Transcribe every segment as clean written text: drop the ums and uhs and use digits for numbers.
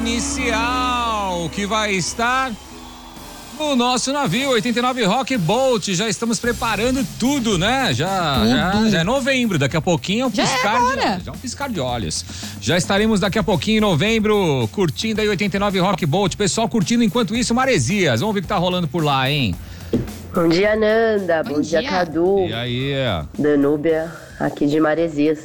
inicial que vai estar no nosso navio 89 Rock Boat. Já estamos preparando tudo, né? Já é novembro, daqui a pouquinho é um piscar de olhos. Já estaremos daqui a pouquinho em novembro curtindo aí 89 Rock Boat. Pessoal curtindo enquanto isso Maresias. Vamos ver o que tá rolando por lá, hein? Bom dia, Nanda. Bom dia, Cadu. E aí? Danúbia, aqui de Maresias.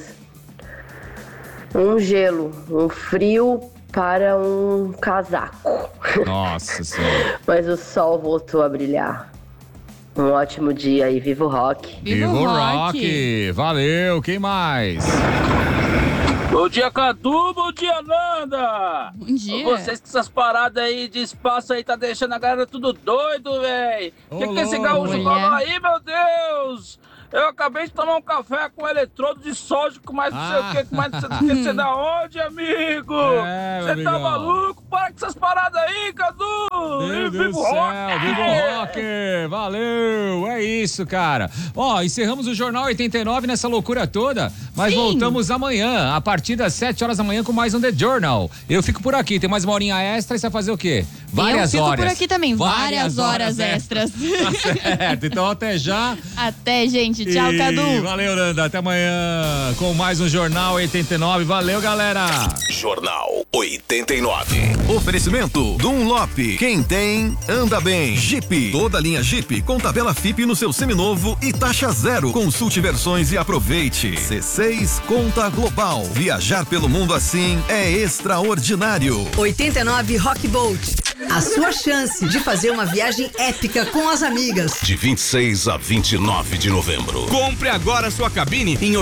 Um gelo, um frio para um casaco. Nossa Senhora. Mas o sol voltou a brilhar. Um ótimo dia aí, viva o rock. Viva o rock. Valeu, quem mais? Bom dia, Cadu, bom dia, Nanda! Bom dia! Vocês com essas paradas aí de espaço aí tá deixando a galera tudo doido, véi! O que esse gaúcho falou aí, meu Deus? Eu acabei de tomar um café com eletrodo de sódio, com mais não sei o que, com mais não sei o que, você da onde, amigo? Você tá maluco? Para com essas paradas aí, Cadu! Meu Deus do céu, viva o rock! Valeu! É isso, cara. Ó, encerramos o Jornal 89 nessa loucura toda, mas voltamos amanhã, a partir das 7 horas da manhã com mais um The Journal. Eu fico por aqui, tem mais uma horinha extra e você vai fazer o quê? Várias horas. Eu fico por aqui também, várias horas extras. Tá certo, então até já. Até, gente. Tchau, Cadu. Valeu, Nanda. Até amanhã com mais um Jornal 89. Valeu, galera. Jornal 89. Oferecimento Dunlop. Quem tem, anda bem. Jeep. Toda linha Jeep com tabela FIP no seu seminovo e taxa zero. Consulte versões e aproveite. C6 Conta Global. Viajar pelo mundo assim é extraordinário. 89 Rock Boat. A sua chance de fazer uma viagem épica com as amigas. De 26 a 29 de novembro. Compre agora sua cabine em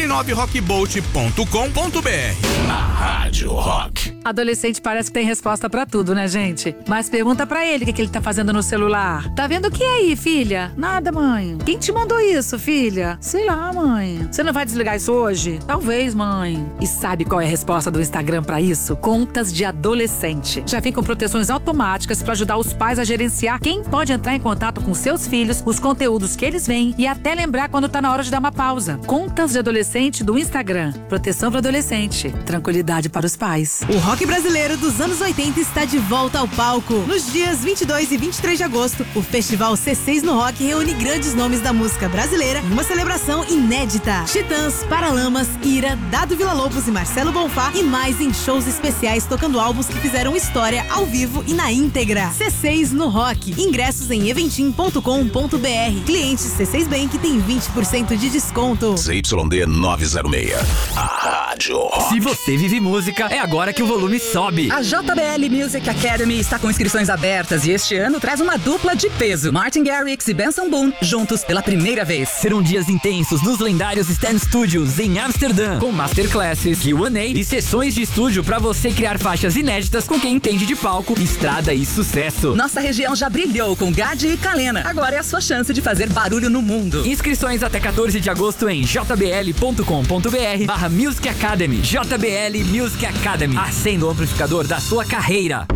89rockboat.com.br. Na Rádio Rock. Adolescente parece que tem resposta pra tudo, né, gente? Mas pergunta pra ele o que ele tá fazendo no celular. Tá vendo o que aí, filha? Nada, mãe. Quem te mandou isso, filha? Sei lá, mãe. Você não vai desligar isso hoje? Talvez, mãe. E sabe qual é a resposta do Instagram pra isso? Contas de adolescente. Já vem com proteções automáticas pra ajudar os pais a gerenciar quem pode entrar em contato com seus filhos, os conteúdos que eles veem e até lembrar quando tá na hora de dar uma pausa. Contas de adolescente do Instagram. Proteção para adolescente. Tranquilidade para os pais. O rock brasileiro dos anos 80 está de volta ao palco. Nos dias 22 e 23 de agosto, o Festival C6 no Rock reúne grandes nomes da música brasileira em uma celebração inédita. Titãs, Paralamas, Ira, Dado Villa-Lobos e Marcelo Bonfá e mais em shows especiais tocando álbuns que fizeram história ao vivo e na íntegra. C6 no Rock. Ingressos em eventim.com.br. Clientes C6 Bank tem 20% de desconto. ZYD 906. A Rádio Rock. Se você vive música, é agora que o volume sobe. A JBL Music Academy está com inscrições abertas e este ano traz uma dupla de peso. Martin Garrix e Benson Boone, juntos pela primeira vez. Serão dias intensos nos lendários Stand Studios em Amsterdã, com masterclasses, Q&A e sessões de estúdio para você criar faixas inéditas com quem entende de palco, estrada e sucesso. Nossa região já brilhou com Gadi e Kalena. Agora é a sua chance de fazer barulho no mundo. Inscrições até 14 de agosto em jbl.com.br/Music Academy. JBL Music Academy. Acenda o amplificador da sua carreira.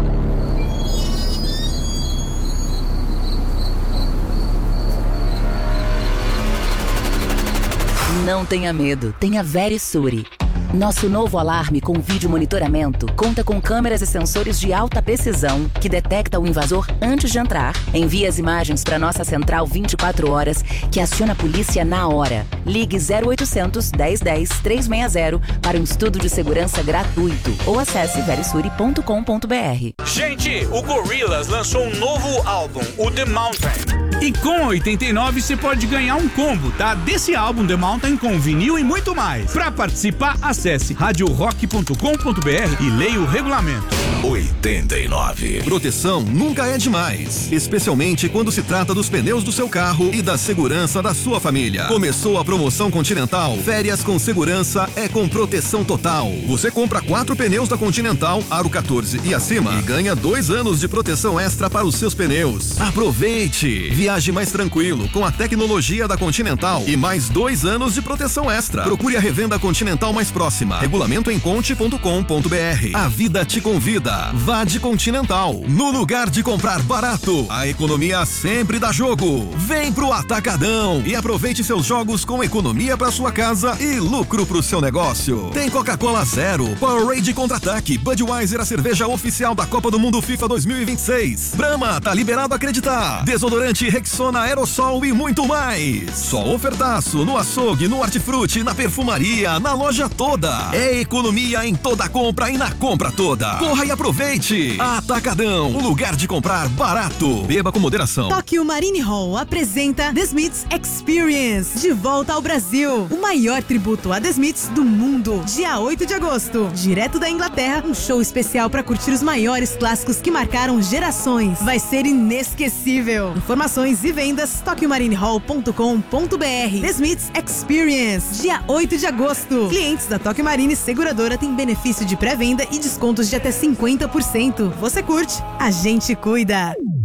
Não tenha medo, tenha Verisuri. Nosso novo alarme com vídeo monitoramento conta com câmeras e sensores de alta precisão que detecta o invasor antes de entrar, envia as imagens para nossa central 24 horas que aciona a polícia na hora. Ligue 0800 1010 360 para um estudo de segurança gratuito ou acesse verisuri.com.br. Gente, o Gorillaz lançou um novo álbum, o The Mountain. E com 89 você pode ganhar um combo, tá? Desse álbum The Mountain com vinil e muito mais. Para participar, acesse radiorock.com.br e leia o regulamento. 89. Proteção nunca é demais, especialmente quando se trata dos pneus do seu carro e da segurança da sua família. Começou a promoção Continental. Férias com segurança é com proteção total. Você compra 4 pneus da Continental, aro 14 e acima, e ganha 2 anos de proteção extra para os seus pneus. Aproveite! Viaje mais tranquilo com a tecnologia da Continental e mais 2 anos de proteção extra. Procure a revenda Continental mais próxima. Regulamento em conte.com.br. A vida te convida. toda. Vá de Continental. No lugar de comprar barato, a economia sempre dá jogo. Vem pro Atacadão e aproveite seus jogos com economia pra sua casa e lucro pro seu negócio. Tem Coca-Cola Zero, Powerade Contra-Ataque, Budweiser, a cerveja oficial da Copa do Mundo FIFA 2026. Brahma, tá liberado acreditar. Desodorante Rexona Aerosol e muito mais. Só ofertaço no açougue, no Hortifruti, na perfumaria, na loja toda. É economia em toda compra e na compra toda. Corra e aproveite. Atacadão, o lugar de comprar barato. Beba com moderação. Tokyo Marine Hall apresenta The Smiths Experience, de volta ao Brasil. O maior tributo a The Smiths do mundo. Dia 8 de agosto, direto da Inglaterra, um show especial para curtir os maiores clássicos que marcaram gerações. Vai ser inesquecível. Informações e vendas, tokymarinehall.com.br. The Smiths Experience, dia 8 de agosto. Clientes da Tokyo Marine Seguradora têm benefício de pré-venda e descontos de até 50%. Você curte, a gente cuida.